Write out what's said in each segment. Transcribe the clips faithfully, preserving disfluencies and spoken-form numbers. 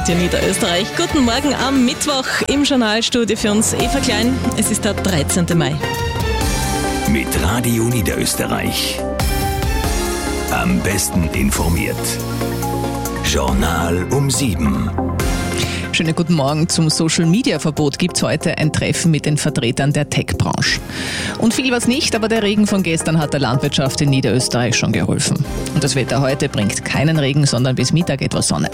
Radio Niederösterreich. Guten Morgen am Mittwoch im Journalstudio für uns Eva Klein. Es ist der dreizehnten Mai. Mit Radio Niederösterreich. Am besten informiert. Journal um sieben. Schönen guten Morgen. Zum Social-Media-Verbot gibt es heute ein Treffen mit den Vertretern der Tech-Branche. Und viel was nicht, aber der Regen von gestern hat der Landwirtschaft in Niederösterreich schon geholfen. Und das Wetter heute bringt keinen Regen, sondern bis Mittag etwas Sonne.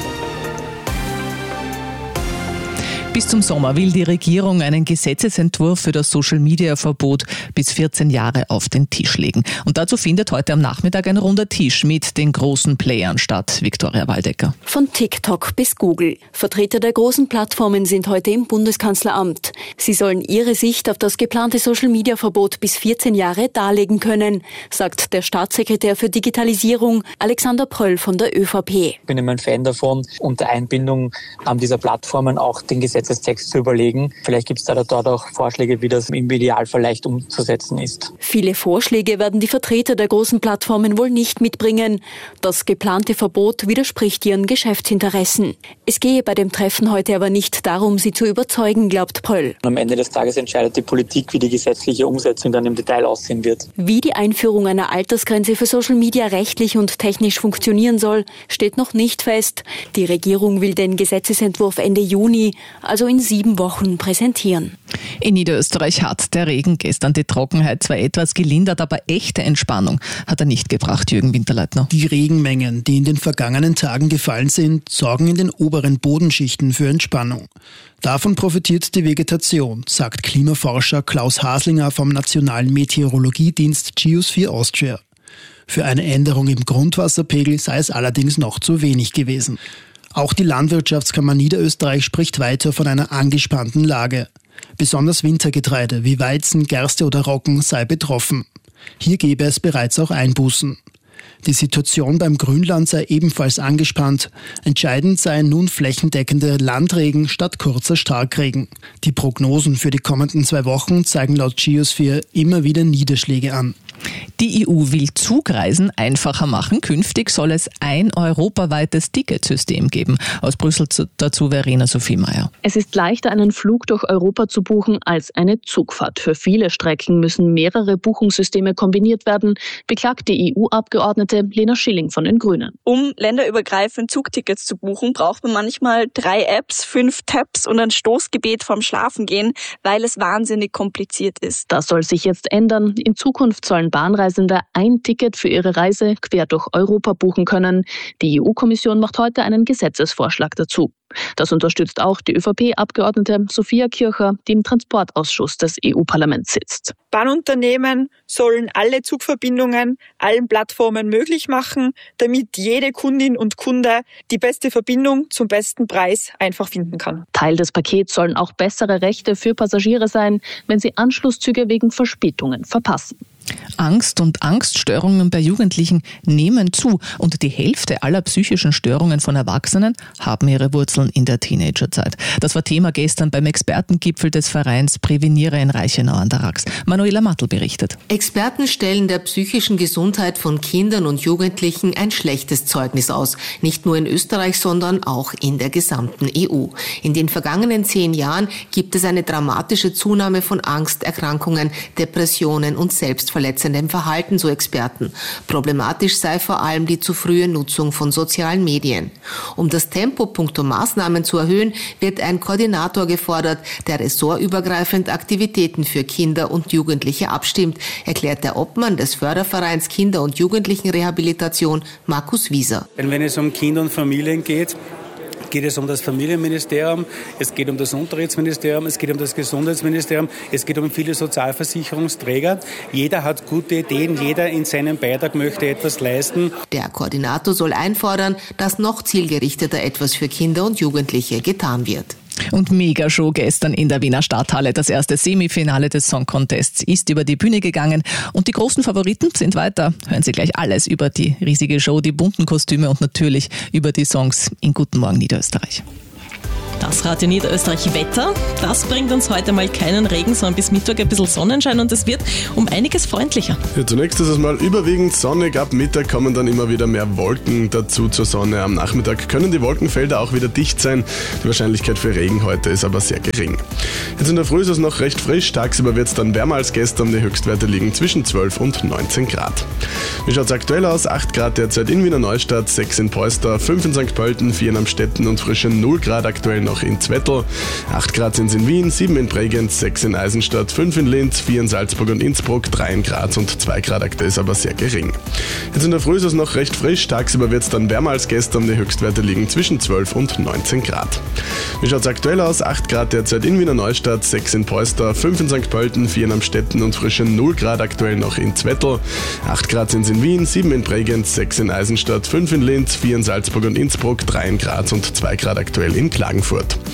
Bis zum Sommer will die Regierung einen Gesetzesentwurf für das Social-Media-Verbot bis vierzehn Jahre auf den Tisch legen. Und dazu findet heute am Nachmittag ein runder Tisch mit den großen Playern statt. Viktoria Waldecker. Von TikTok bis Google. Vertreter der großen Plattformen sind heute im Bundeskanzleramt. Sie sollen ihre Sicht auf das geplante Social-Media-Verbot bis vierzehn Jahre darlegen können, sagt der Staatssekretär für Digitalisierung Alexander Pröll von der ÖVP. Ich bin immer ein Fan davon, unter Einbindung dieser Plattformen auch den Gesetzestext zu überlegen. Vielleicht gibt es da dort auch Vorschläge, wie das im Idealfall leicht umzusetzen ist. Viele Vorschläge werden die Vertreter der großen Plattformen wohl nicht mitbringen. Das geplante Verbot widerspricht ihren Geschäftsinteressen. Es gehe bei dem Treffen heute aber nicht darum, sie zu überzeugen, glaubt Pröll. Am Ende des Tages entscheidet die Politik, wie die gesetzliche Umsetzung dann im Detail aussehen wird. Wie die Einführung einer Altersgrenze für Social Media rechtlich und technisch funktionieren soll, steht noch nicht fest. Die Regierung will den Gesetzesentwurf Ende Juni, also in sieben Wochen, präsentieren. In Niederösterreich hat der Regen gestern die Trockenheit zwar etwas gelindert, aber echte Entspannung hat er nicht gebracht, Jürgen Winterleitner. Die Regenmengen, die in den vergangenen Tagen gefallen sind, sorgen in den oberen Bodenschichten für Entspannung. Davon profitiert die Vegetation, sagt Klimaforscher Klaus Haslinger vom Nationalen Meteorologiedienst Geosphere Austria. Für eine Änderung im Grundwasserpegel sei es allerdings noch zu wenig gewesen. Auch die Landwirtschaftskammer Niederösterreich spricht weiter von einer angespannten Lage. Besonders Wintergetreide wie Weizen, Gerste oder Roggen sei betroffen. Hier gebe es bereits auch Einbußen. Die Situation beim Grünland sei ebenfalls angespannt. Entscheidend seien nun flächendeckende Landregen statt kurzer Starkregen. Die Prognosen für die kommenden zwei Wochen zeigen laut Geosphere immer wieder Niederschläge an. Die E U will Zugreisen einfacher machen. Künftig soll es ein europaweites Ticketsystem geben. Aus Brüssel dazu Verena Sophie-Meyer. Es ist leichter, einen Flug durch Europa zu buchen, als eine Zugfahrt. Für viele Strecken müssen mehrere Buchungssysteme kombiniert werden, beklagt die E U-Abgeordnete Lena Schilling von den Grünen. Um länderübergreifend Zugtickets zu buchen, braucht man manchmal drei Apps, fünf Tabs und ein Stoßgebet vorm Schlafengehen, weil es wahnsinnig kompliziert ist. Das soll sich jetzt ändern. In Zukunft sollen Bahnreisende ein Ticket für ihre Reise quer durch Europa buchen können. Die E U-Kommission macht heute einen Gesetzesvorschlag dazu. Das unterstützt auch die ÖVP-Abgeordnete Sophia Kircher, die im Transportausschuss des E U-Parlaments sitzt. Bahnunternehmen sollen alle Zugverbindungen allen Plattformen möglich machen, damit jede Kundin und Kunde die beste Verbindung zum besten Preis einfach finden kann. Teil des Pakets sollen auch bessere Rechte für Passagiere sein, wenn sie Anschlusszüge wegen Verspätungen verpassen. Angst und Angststörungen bei Jugendlichen nehmen zu und die Hälfte aller psychischen Störungen von Erwachsenen haben ihre Wurzeln in der Teenagerzeit. Das war Thema gestern beim Expertengipfel des Vereins Präveniere in Reichenau an der Rax. Manuela Mattel berichtet. Experten stellen der psychischen Gesundheit von Kindern und Jugendlichen ein schlechtes Zeugnis aus. Nicht nur in Österreich, sondern auch in der gesamten E U. In den vergangenen zehn Jahren gibt es eine dramatische Zunahme von Angsterkrankungen, Depressionen und Selbstverletzungen. verletzendem Verhalten, so Experten. Problematisch sei vor allem die zu frühe Nutzung von sozialen Medien. Um das Tempo punkto Maßnahmen zu erhöhen, wird ein Koordinator gefordert, der ressortübergreifend Aktivitäten für Kinder und Jugendliche abstimmt, erklärt der Obmann des Fördervereins Kinder- und Jugendlichenrehabilitation, Markus Wieser. Wenn es um Kinder und Familien geht, geht es um das Familienministerium, es geht um das Unterrichtsministerium, es geht um das Gesundheitsministerium, es geht um viele Sozialversicherungsträger. Jeder hat gute Ideen, jeder in seinem Beitrag möchte etwas leisten. Der Koordinator soll einfordern, dass noch zielgerichteter etwas für Kinder und Jugendliche getan wird. Und Megashow gestern in der Wiener Stadthalle. Das erste Semifinale des Song Contests ist über die Bühne gegangen und die großen Favoriten sind weiter. Hören Sie gleich alles über die riesige Show, die bunten Kostüme und natürlich über die Songs in Guten Morgen Niederösterreich. Das Radio Niederösterreich Wetter, das bringt uns heute mal keinen Regen, sondern bis Mittag ein bisschen Sonnenschein und es wird um einiges freundlicher. Ja, zunächst ist es mal überwiegend sonnig, ab Mittag kommen dann immer wieder mehr Wolken dazu zur Sonne. Am Nachmittag können die Wolkenfelder auch wieder dicht sein, die Wahrscheinlichkeit für Regen heute ist aber sehr gering. Jetzt in der Früh ist es noch recht frisch, tagsüber wird es dann wärmer als gestern, die Höchstwerte liegen zwischen zwölf und neunzehn Grad. Wie schaut es aktuell aus? acht Grad derzeit in Wiener Neustadt, sechs in Polster, fünf in Sankt Pölten, vier in Amstetten und frische null Grad aktuell noch in Zwettl. acht Grad sind es in Wien, sieben in Bregenz, sechs in Eisenstadt, fünf in Linz, vier in Salzburg und Innsbruck, drei in Graz und zwei Grad aktuell ist aber sehr gering. Jetzt in der Früh ist es noch recht frisch, tagsüber wird es dann wärmer als gestern, die Höchstwerte liegen zwischen zwölf und neunzehn Grad. Wie schaut es aktuell aus? acht Grad derzeit in Wiener Neustadt, sechs in Polster, fünf in Sankt Pölten, vier in Amstetten und frische null Grad aktuell noch in Zwettl. acht Grad sind es in Wien, sieben in Bregenz, sechs in Eisenstadt, fünf in Linz, vier in Salzburg und Innsbruck, drei in Graz und zwei Grad aktuell in Klagenfurt.